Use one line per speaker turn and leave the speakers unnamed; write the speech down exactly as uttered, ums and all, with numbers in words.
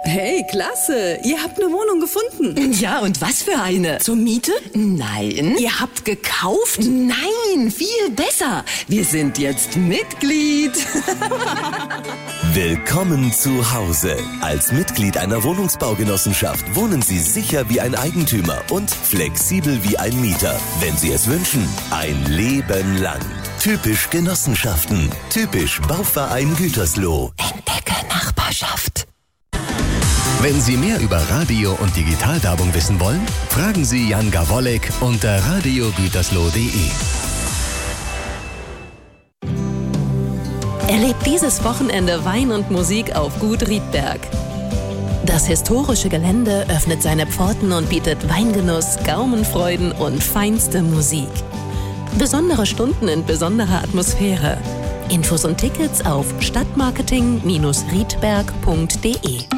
Hey, klasse. Ihr habt eine Wohnung gefunden.
Ja, und was für eine?
Zur Miete?
Nein.
Ihr habt gekauft?
Nein, viel besser. Wir sind jetzt Mitglied.
Willkommen zu Hause. Als Mitglied einer Wohnungsbaugenossenschaft wohnen Sie sicher wie ein Eigentümer und flexibel wie ein Mieter. Wenn Sie es wünschen, ein Leben lang. Typisch Genossenschaften. Typisch Bauverein Gütersloh.
Entdecke Nachbarschaft.
Wenn Sie mehr über Radio- und Digitalwerbung wissen wollen, fragen Sie Jan Gawolek unter radio gütersloh punkt de.
Erlebt dieses Wochenende Wein und Musik auf Gut Riedberg. Das historische Gelände öffnet seine Pforten und bietet Weingenuss, Gaumenfreuden und feinste Musik. Besondere Stunden in besonderer Atmosphäre. Infos und Tickets auf stadtmarketing Bindestrich riedberg punkt de.